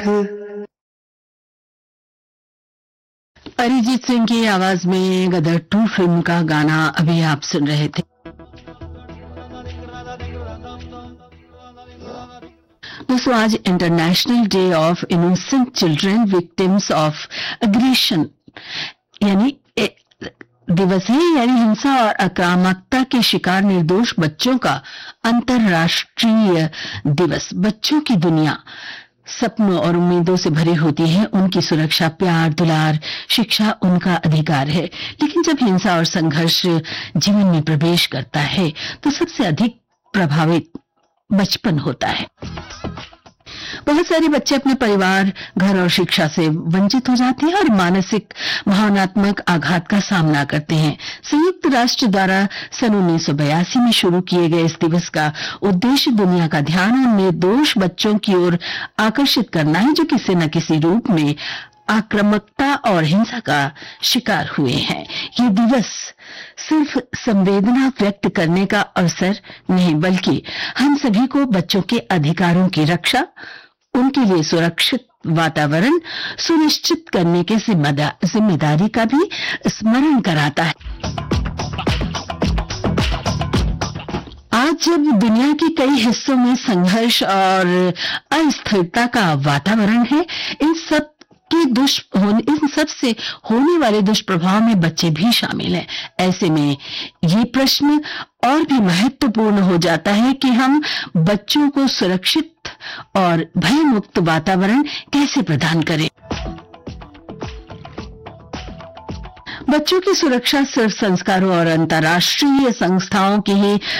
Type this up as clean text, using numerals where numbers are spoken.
अरिजीत सिंह की आवाज में गदर 2 फिल्म का गाना अभी आप सुन रहे थे। दोस्तों, आज international day of innocent children victims of aggression यानी दिवस है, यानी हिंसा और आक्रामकता के शिकार निर्दोष बच्चों का अंतर्राष्ट्रीय दिवस। बच्चों की दुनिया सपनों और उम्मीदों से भरी होती है। उनकी सुरक्षा, प्यार, दुलार, शिक्षा उनका अधिकार है। लेकिन जब हिंसा और संघर्ष जीवन में प्रवेश करता है तो सबसे अधिक प्रभावित बचपन होता है। बहुत सारे बच्चे अपने परिवार, घर और शिक्षा से वंचित हो जाते हैं और मानसिक भावनात्मक आघात का सामना करते हैं। संयुक्त राष्ट्र द्वारा सन 1982 में शुरू किए गए इस दिवस का उद्देश्य दुनिया का ध्यान उन निर्दोष बच्चों की ओर आकर्षित करना है जो किसी न किसी रूप में आक्रामकता और हिंसा का शिकार हुए हैं। ये दिवस सिर्फ संवेदना व्यक्त करने का अवसर नहीं, बल्कि हम सभी को बच्चों के अधिकारों की रक्षा, उनके लिए सुरक्षित वातावरण सुनिश्चित करने के जिम्मेदारी का भी स्मरण कराता है। आज जब दुनिया के कई हिस्सों में संघर्ष और अस्थिरता का वातावरण है, इन सब से होने वाले दुष्प्रभाव में बच्चे भी शामिल हैं। ऐसे में ये प्रश्न और भी महत्वपूर्ण हो जाता है कि हम बच्चों को सुरक्षित और भयमुक्त वातावरण कैसे प्रदान करें। बच्चों की सुरक्षा सिर्फ संस्कारों और अंतर्राष्ट्रीय संस्थाओं की ही